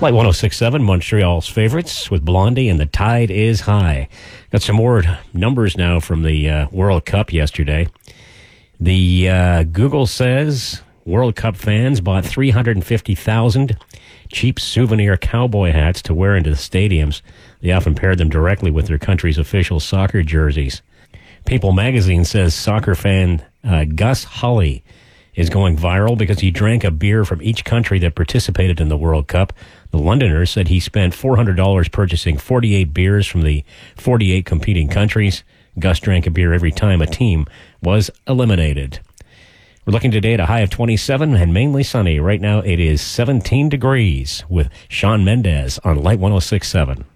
Light 106.7, Montreal's favorites with Blondie and The Tide is High. Got some more numbers now from the World Cup yesterday. The Google says World Cup fans bought 350,000 cheap souvenir cowboy hats to wear into the stadiums. They often paired them directly with their country's official soccer jerseys. People magazine says soccer fan Gus Holly is going viral because he drank a beer from each country that participated in the World Cup. The Londoner said he spent $400 purchasing 48 beers from the 48 competing countries. Gus drank a beer every time a team was eliminated. We're looking today at a high of 27 and mainly sunny. Right now it is 17 degrees with Shawn Mendes on Light 106.7.